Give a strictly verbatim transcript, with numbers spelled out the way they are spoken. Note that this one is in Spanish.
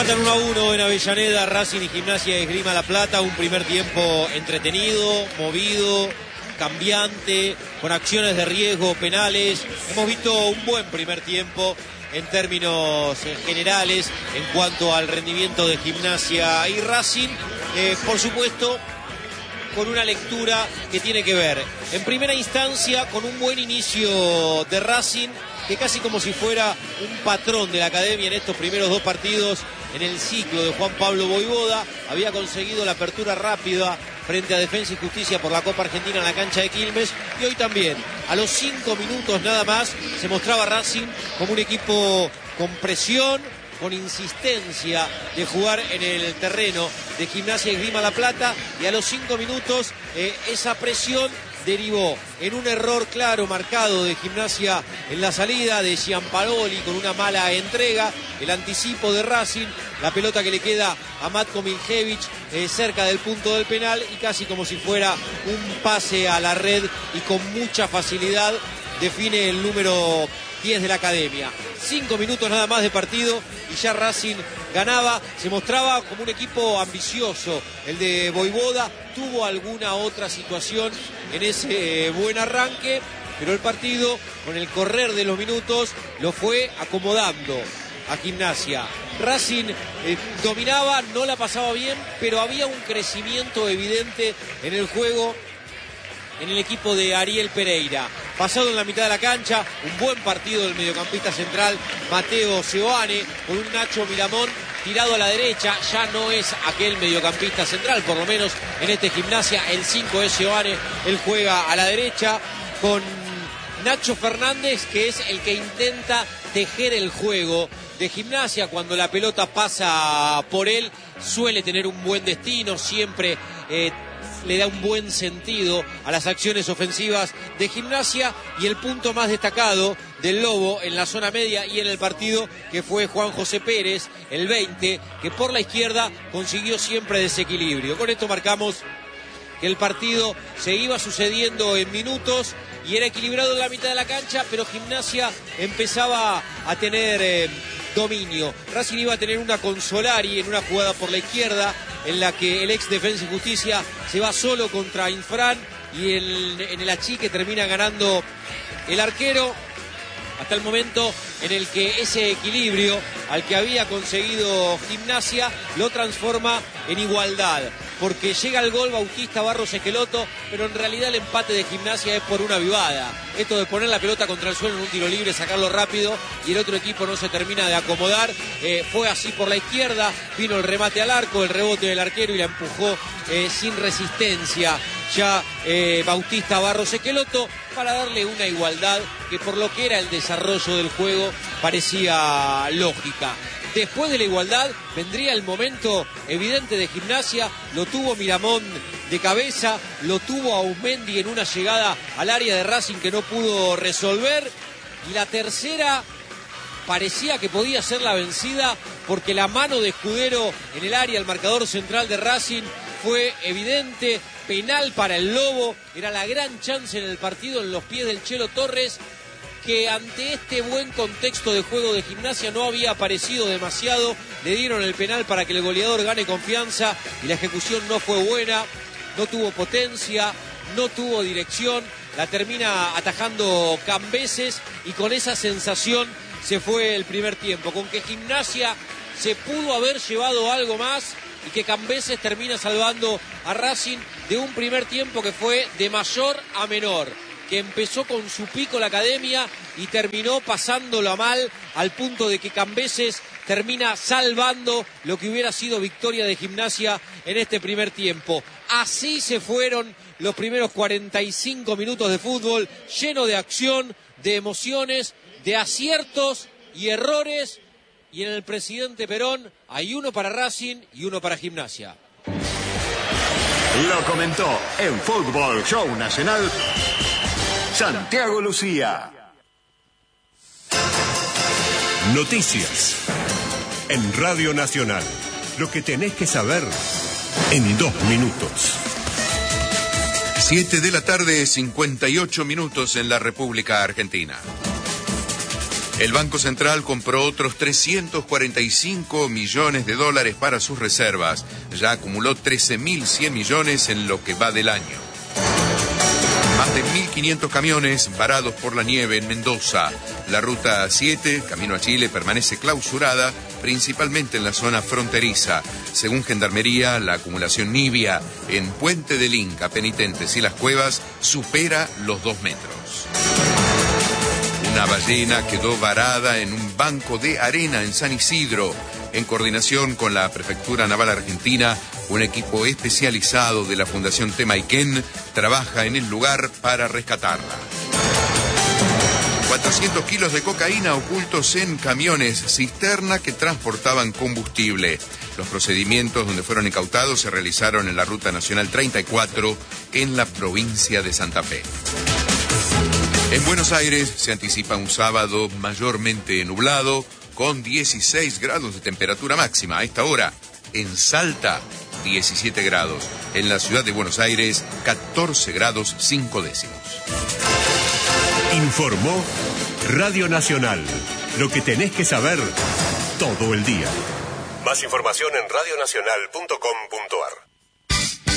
Empatan uno a uno en Avellaneda, Racing y Gimnasia de Esgrima La Plata. Un primer tiempo entretenido, movido, cambiante, con acciones de riesgo, penales. Hemos visto un buen primer tiempo en términos generales en cuanto al rendimiento de Gimnasia y Racing. Eh, por supuesto, con una lectura que tiene que ver, en primera instancia, con un buen inicio de Racing, que casi como si fuera un patrón de la academia en estos primeros dos partidos en el ciclo de Juan Pablo Vojvoda, había conseguido la apertura rápida frente a Defensa y Justicia por la Copa Argentina en la cancha de Quilmes, y hoy también, a los cinco minutos nada más, se mostraba Racing como un equipo con presión, con insistencia de jugar en el terreno de Gimnasia y Esgrima La Plata, y a los cinco minutos eh, esa presión derivó en un error claro marcado de Gimnasia en la salida de Gianparoli con una mala entrega, el anticipo de Racing, la pelota que le queda a Matko Miljevic eh, cerca del punto del penal, y casi como si fuera un pase a la red, y con mucha facilidad define el número diez de la academia. Cinco minutos nada más de partido y ya Racing ganaba, se mostraba como un equipo ambicioso. El de Vojvoda tuvo alguna otra situación en ese buen arranque, pero el partido, con el correr de los minutos, lo fue acomodando a Gimnasia. Racing eh, dominaba, no la pasaba bien, pero había un crecimiento evidente en el juego en el equipo de Ariel Pereira. Pasado en la mitad de la cancha, un buen partido del mediocampista central Mateo Seoane, con un Nacho Miramón tirado a la derecha. Ya no es aquel mediocampista central, por lo menos en este Gimnasia, el cinco es Seoane, él juega a la derecha, con Nacho Fernández, que es el que intenta tejer el juego de Gimnasia. Cuando la pelota pasa por él, suele tener un buen destino, siempre eh, le da un buen sentido a las acciones ofensivas de Gimnasia, y el punto más destacado del Lobo en la zona media y en el partido, que fue Juan José Pérez, el veinte, que por la izquierda consiguió siempre desequilibrio. Con esto marcamos que el partido se iba sucediendo en minutos y era equilibrado en la mitad de la cancha, pero Gimnasia empezaba a tener eh, dominio. Racing iba a tener una con Solari en una jugada por la izquierda, en la que el ex Defensa y Justicia se va solo contra Infran, y el, en el achique termina ganando el arquero, hasta el momento en el que ese equilibrio al que había conseguido Gimnasia lo transforma en igualdad, porque llega el gol Bautista Barros Esqueloto, pero en realidad el empate de Gimnasia es por una vivada. Esto de poner la pelota contra el suelo en un tiro libre, sacarlo rápido, y el otro equipo no se termina de acomodar. Eh, fue así por la izquierda, vino el remate al arco, el rebote del arquero, y la empujó eh, sin resistencia ya eh, Bautista Barros Esqueloto, para darle una igualdad que, por lo que era el desarrollo del juego, parecía lógica. Después de la igualdad vendría el momento evidente de Gimnasia. Lo tuvo Miramón de cabeza, lo tuvo Aumendi en una llegada al área de Racing que no pudo resolver, y la tercera parecía que podía ser la vencida, porque la mano de Escudero en el área, el marcador central de Racing, fue evidente. Penal para el Lobo, era la gran chance en el partido en los pies del Chelo Torres, que ante este buen contexto de juego de Gimnasia no había aparecido demasiado. Le dieron el penal para que el goleador gane confianza, y la ejecución no fue buena, no tuvo potencia, no tuvo dirección, la termina atajando Cambeses, y con esa sensación se fue el primer tiempo, con que Gimnasia se pudo haber llevado algo más, y que Cambeses termina salvando a Racing de un primer tiempo que fue de mayor a menor, que empezó con su pico la academia y terminó pasándolo a mal, al punto de que Cambeses termina salvando lo que hubiera sido victoria de Gimnasia en este primer tiempo. Así se fueron los primeros cuarenta y cinco minutos de fútbol, lleno de acción, de emociones, de aciertos y errores, y en el presidente Perón hay uno para Racing y uno para Gimnasia. Lo comentó en Fútbol Show Nacional Santiago Lucía. Noticias en Radio Nacional. Lo que tenés que saber en dos minutos. Siete de la tarde, cincuenta y ocho minutos en la República Argentina. El Banco Central compró otros trescientos cuarenta y cinco millones de dólares para sus reservas. Ya acumuló trece mil cien millones en lo que va del año. Más de mil quinientos camiones varados por la nieve en Mendoza. La ruta siete, camino a Chile, permanece clausurada, principalmente en la zona fronteriza. Según Gendarmería, la acumulación nibia en Puente del Inca, Penitentes y Las Cuevas supera los dos metros. Una ballena quedó varada en un banco de arena en San Isidro. En coordinación con la Prefectura Naval Argentina, un equipo especializado de la Fundación Temaiken trabaja en el lugar para rescatarla. cuatrocientos kilos de cocaína ocultos en camiones cisterna que transportaban combustible. Los procedimientos donde fueron incautados se realizaron en la Ruta Nacional treinta y cuatro en la provincia de Santa Fe. En Buenos Aires se anticipa un sábado mayormente nublado, con dieciséis grados de temperatura máxima. A esta hora, en Salta, diecisiete grados. En la ciudad de Buenos Aires, catorce grados cinco décimos. Informó Radio Nacional. Lo que tenés que saber todo el día. Más información en radio nacional punto com punto ar.